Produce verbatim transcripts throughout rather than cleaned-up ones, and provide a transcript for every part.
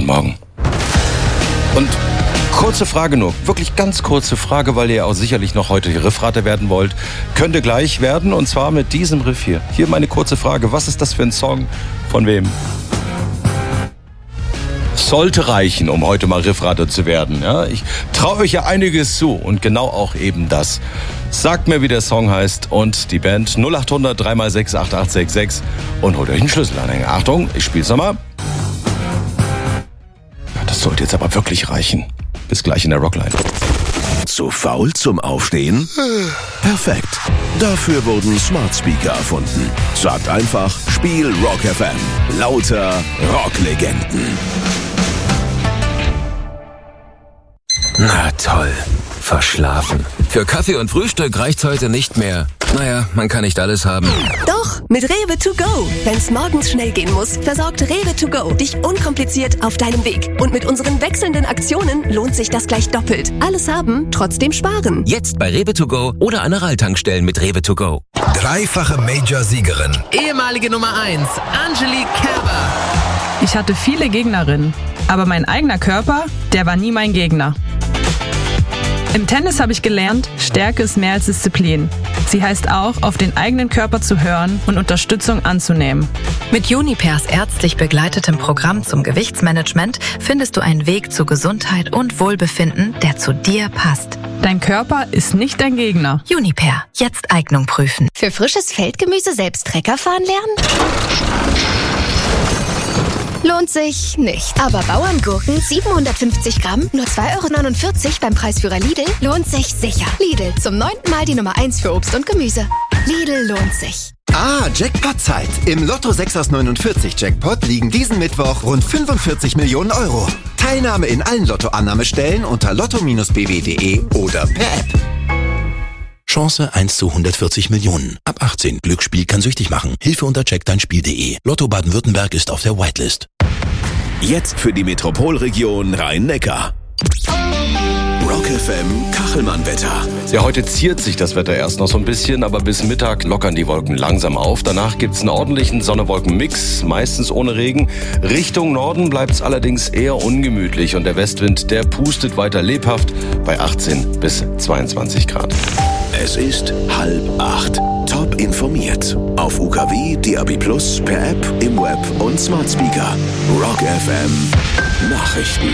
Morgen. Und kurze Frage nur, wirklich ganz kurze Frage, weil ihr ja auch sicherlich noch heute Riffrater werden wollt. Könnte gleich werden, und zwar mit diesem Riff hier. Hier meine kurze Frage, was ist das für ein Song? Von wem? Sollte reichen, um heute mal Riffrater zu werden. Ja, ich traue euch ja einiges zu und genau auch eben das. Sagt mir, wie der Song heißt und die Band null acht hundert drei mal sechs acht acht sechs sechs und holt euch einen Schlüsselanhänger. Achtung, ich spiel's nochmal. Das sollte jetzt aber wirklich reichen. Bis gleich in der Rockline. Zu faul zum Aufstehen? Perfekt. Dafür wurden Smart Speaker erfunden. Sagt einfach, Spiel Rock F M. Lauter Rocklegenden. Na toll. Verschlafen. Für Kaffee und Frühstück reicht's heute nicht mehr. Naja, man kann nicht alles haben. Doch, mit Rewe to go. Wenn's morgens schnell gehen muss, versorgt Rewe to go dich unkompliziert auf deinem Weg. Und mit unseren wechselnden Aktionen lohnt sich das gleich doppelt. Alles haben, trotzdem sparen. Jetzt bei Rewe to go oder Aral-Tankstellen mit Rewe to go. Dreifache Major-Siegerin. Ehemalige Nummer eins, Angelique Kerber. Ich hatte viele Gegnerinnen, aber mein eigener Körper, der war nie mein Gegner. Im Tennis habe ich gelernt, Stärke ist mehr als Disziplin. Sie heißt auch, auf den eigenen Körper zu hören und Unterstützung anzunehmen. Mit Junipers ärztlich begleitetem Programm zum Gewichtsmanagement findest du einen Weg zu Gesundheit und Wohlbefinden, der zu dir passt. Dein Körper ist nicht dein Gegner. Juniper, jetzt Eignung prüfen. Für frisches Feldgemüse selbst Trecker fahren lernen? Lohnt sich nicht. Aber Bauerngurken, siebenhundertfünfzig Gramm, nur zwei Euro neunundvierzig beim Preisführer Lidl, lohnt sich sicher. Lidl, zum neunten Mal die Nummer eins für Obst und Gemüse. Lidl lohnt sich. Ah, Jackpot-Zeit. Im Lotto sechs aus neunundvierzig Jackpot liegen diesen Mittwoch rund fünfundvierzig Millionen Euro. Teilnahme in allen Lottoannahmestellen unter lotto b w punkt de oder per App. Chance eins zu hundertvierzig Millionen. Ab achtzehn. Glücksspiel kann süchtig machen. Hilfe unter check dein spiel punkt de. Lotto Baden-Württemberg ist auf der Whitelist. Jetzt für die Metropolregion Rhein-Neckar. Rock F M Kachelmann-Wetter. Ja, heute ziert sich das Wetter erst noch so ein bisschen, aber bis Mittag lockern die Wolken langsam auf. Danach gibt's einen ordentlichen Sonne-Wolken-Mix, meistens ohne Regen. Richtung Norden bleibt's allerdings eher ungemütlich und der Westwind, der pustet weiter lebhaft bei achtzehn bis zweiundzwanzig Grad. Es ist halb acht. Top informiert. Auf U K W, D A B plus, per App, im Web und Smart Speaker. Rock F M Nachrichten.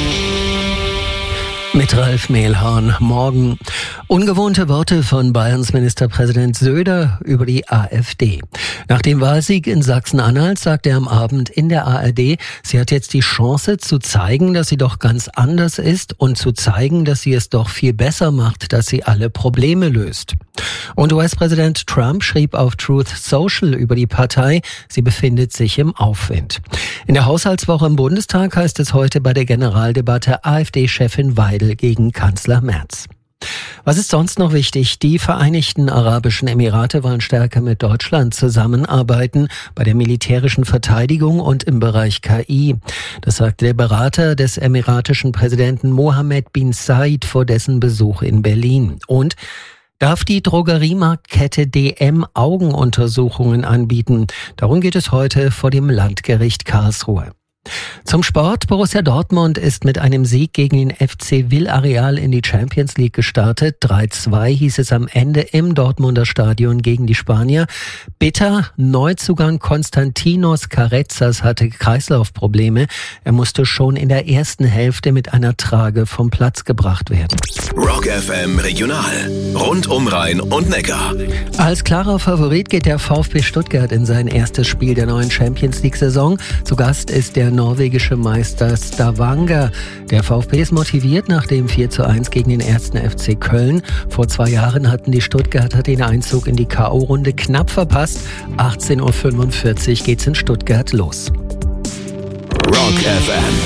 Mit Ralf Mehlhorn. Morgen. Ungewohnte Worte von Bayerns Ministerpräsident Söder über die AfD. Nach dem Wahlsieg in Sachsen-Anhalt sagte er am Abend in der A R D, sie hat jetzt die Chance zu zeigen, dass sie doch ganz anders ist und zu zeigen, dass sie es doch viel besser macht, dass sie alle Probleme löst. Und U S-Präsident Trump schrieb auf Truth Social über die Partei, sie befindet sich im Aufwind. In der Haushaltswoche im Bundestag heißt es heute bei der Generaldebatte AfD-Chefin Weidel gegen Kanzler Merz. Was ist sonst noch wichtig? Die Vereinigten Arabischen Emirate wollen stärker mit Deutschland zusammenarbeiten bei der militärischen Verteidigung und im Bereich K I. Das sagte der Berater des emiratischen Präsidenten Mohammed bin Zayed vor dessen Besuch in Berlin. Und darf die Drogeriemarktkette D M Augenuntersuchungen anbieten? Darum geht es heute vor dem Landgericht Karlsruhe. Zum Sport. Borussia Dortmund ist mit einem Sieg gegen den F C Villareal in die Champions League gestartet. drei zwei hieß es am Ende im Dortmunder Stadion gegen die Spanier. Bitter, Neuzugang Konstantinos Carezas hatte Kreislaufprobleme. Er musste schon in der ersten Hälfte mit einer Trage vom Platz gebracht werden. Rock F M Regional. Rund um Rhein und Neckar. Als klarer Favorit geht der VfB Stuttgart in sein erstes Spiel der neuen Champions League-Saison. Zu Gast ist der norwegische Meister Stavanger. Der VfB ist motiviert nach dem vier zu eins gegen den ersten F C Köln. Vor zwei Jahren hatten die Stuttgarter den Einzug in die K O-Runde knapp verpasst. achtzehn Uhr fünfundvierzig geht's in Stuttgart los. Rock F M.